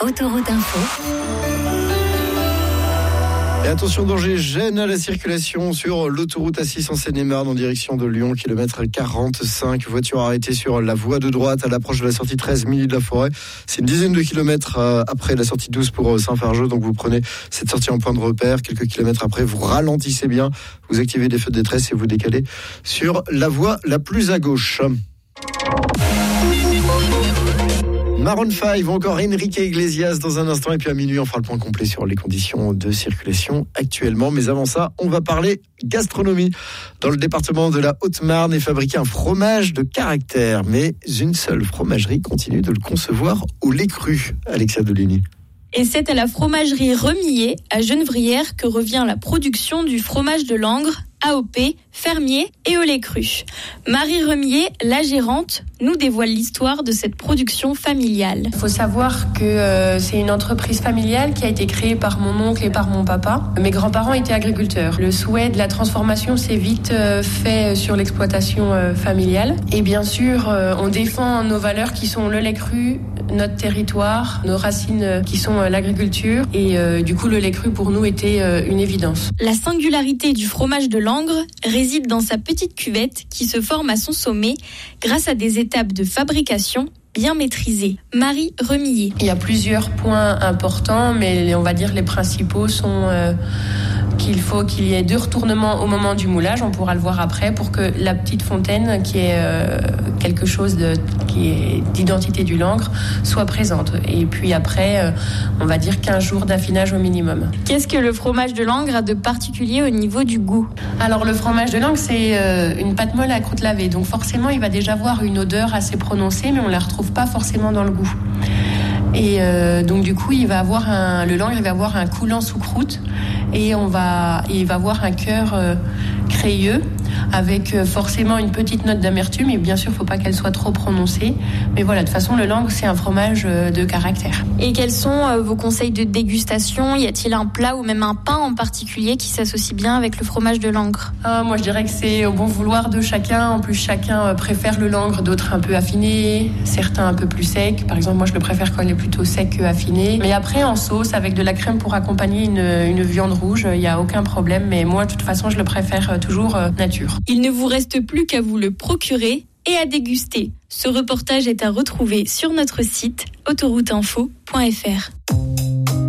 Autoroute Info. Et attention, danger gêne à la circulation sur l'autoroute A6 en Seine-et-Marne en direction de Lyon, kilomètre 45. Voiture arrêtée sur la voie de droite à l'approche de la sortie 13 Milly de la Forêt. C'est une dizaine de kilomètres après la sortie 12 pour Saint-Fargeau. Donc vous prenez cette sortie en point de repère. Quelques kilomètres après, vous ralentissez bien, vous activez les feux de détresse et vous décalez sur la voie la plus à gauche. Maroon 5 ou encore Enrique Iglesias dans un instant, et puis à minuit on fera le point complet sur les conditions de circulation actuellement. Mais avant ça, on va parler gastronomie. Dans le département de la Haute-Marne est fabriqué un fromage de caractère, mais une seule fromagerie continue de le concevoir au lait cru. Alexia Deligny. Et c'est à la fromagerie Remillé à Genevrières que revient la production du fromage de Langres, AOP, fermier et au lait cru. Marie Remillé, la gérante, nous dévoile l'histoire de cette production familiale. Il faut savoir que c'est une entreprise familiale qui a été créée par mon oncle et par mon papa. Mes grands-parents étaient agriculteurs. Le souhait de la transformation s'est vite fait sur l'exploitation familiale. Et bien sûr, on défend nos valeurs qui sont le lait cru, notre territoire, nos racines qui sont l'agriculture. Et du coup, le lait cru pour nous était une évidence. La singularité du fromage de Langres réside dans sa petite cuvette qui se forme à son sommet grâce à des étapes de fabrication bien maîtrisées. Marie Remillé. Il y a plusieurs points importants, mais on va dire les principaux sont qu'il faut qu'il y ait 2 retournements au moment du moulage, on pourra le voir après, pour que la petite fontaine, qui est quelque chose qui est d'identité du Langres, soit présente. Et puis après, on va dire 15 jours d'affinage au minimum. Qu'est-ce que le fromage de Langres a de particulier au niveau du goût ? Alors le fromage de Langres, c'est une pâte molle à croûte lavée, donc forcément il va déjà avoir une odeur assez prononcée, mais on ne la retrouve pas forcément dans le goût. Et donc du coup, le Langres, il va avoir un coulant sous croûte et il va avoir un cœur crayeux avec forcément une petite note d'amertume. Et bien sûr, il ne faut pas qu'elle soit trop prononcée. Mais voilà, de toute façon, le Langres, c'est un fromage de caractère. Et quels sont vos conseils de dégustation ? Y a-t-il un plat ou même un pain en particulier qui s'associe bien avec le fromage de Langres ? Moi, je dirais que c'est au bon vouloir de chacun. En plus, chacun préfère le Langres, d'autres un peu affiné, certains un peu plus secs. Par exemple, moi, je le préfère quand il est plutôt sec que affiné. Mais après, en sauce, avec de la crème pour accompagner une viande rouge, il n'y a aucun problème. Mais moi, de toute façon, je le préfère toujours nature. Il ne vous reste plus qu'à vous le procurer et à déguster. Ce reportage est à retrouver sur notre site autorouteinfo.fr.